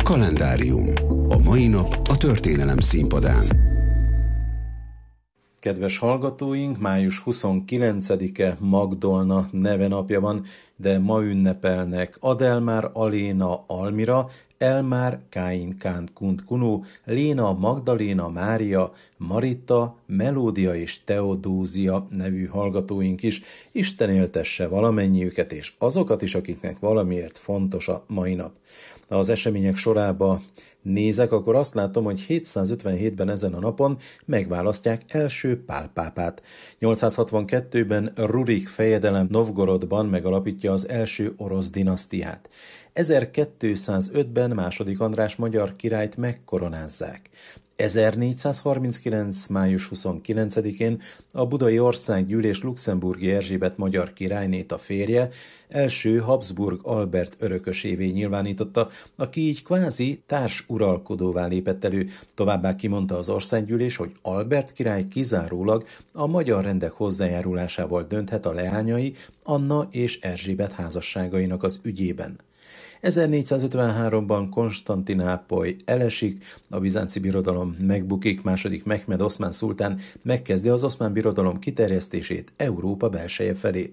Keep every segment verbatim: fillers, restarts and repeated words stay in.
Kalendárium. A mai nap a történelem színpadán. Kedves hallgatóink, május huszonkilencedike Magdolna nevenapja van, de ma ünnepelnek Adelmár, Aléna, Almira, Elmár, Káin, Kánt, Kunt, Kunó, Léna, Magdaléna, Mária, Marita, Melódia és Teodózia nevű hallgatóink is. Isten éltesse valamennyiüket és azokat is, akiknek valamiért fontos a mai nap. Ha az események sorába nézek, akkor azt látom, hogy hétszázötvenhétben ezen a napon megválasztják első Pál pápát. nyolcszázhatvankettőben Rurik fejedelem Novgorodban megalapítja az első orosz dinasztiát. ezerkétszázötben második András magyar királyt megkoronázzák. ezernégyszázharminckilenc. május huszonkilencedikén a Budai Országgyűlés Luxemburgi Erzsébet magyar királynét, a férje, első Habsburg Albert örökösévé nyilvánította, aki így kvázi társuralkodóvá lépett elő. Továbbá kimondta az országgyűlés, hogy Albert király kizárólag a magyar rendek hozzájárulásával dönthet a leányai, Anna és Erzsébet házasságainak az ügyében. ezernégyszázötvenháromban Konstantinápoly elesik, a bizánci birodalom megbukik, második Mehmed oszmán szultán megkezdi az oszmán birodalom kiterjesztését Európa belseje felé.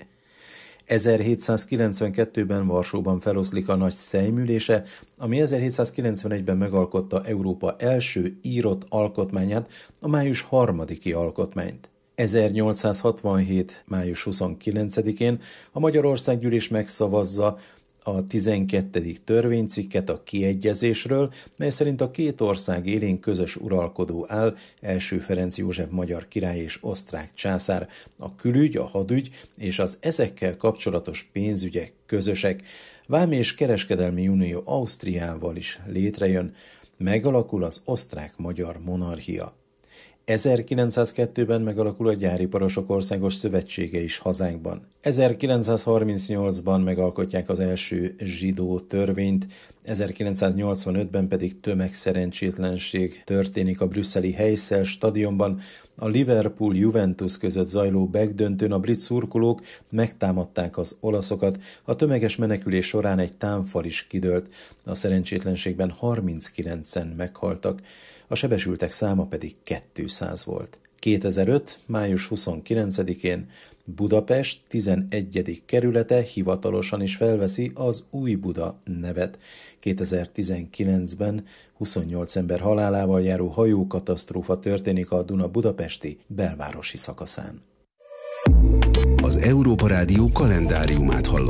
ezerhétszázkilencvenkettőben Varsóban feloszlik a nagy szejmülése, ami ezerhétszázkilencvenegyben megalkotta Európa első írott alkotmányát, a május harmadiki alkotmányt. ezernyolcszázhatvanhét. május huszonkilencedikén a Magyar Országgyűlés megszavazza a tizenkettedik törvénycikket a kiegyezésről, mely szerint a két ország élén közös uralkodó áll, első Ferenc József magyar király és osztrák császár, a külügy, a hadügy és az ezekkel kapcsolatos pénzügyek közösek. Vám és kereskedelmi unió Ausztriával is létrejön, megalakul az osztrák-magyar monarchia. ezerkilencszázkettőben megalakul a Gyáriparosok Országos Szövetsége is hazánkban. ezerkilencszázharmincnyolcban megalkotják az első zsidó törvényt, ezerkilencszáznyolcvanötben pedig tömegszerencsétlenség történik a brüsszeli Heysel stadionban. A Liverpool-Juventus között zajló begdöntőn a brit szurkolók megtámadták az olaszokat, a tömeges menekülés során egy támfal is kidőlt, a szerencsétlenségben harminckilencen meghaltak, a sebesültek száma pedig kétszáz volt. kétezer-öt. május huszonkilencedikén Budapest tizenegyedik kerülete hivatalosan is felveszi az Újbuda nevet. kétezer-tizenkilencben huszonnyolc ember halálával járó hajókatasztrófa történik a Duna budapesti belvárosi szakaszán. Az Európa Rádió kalendáriumát hallott.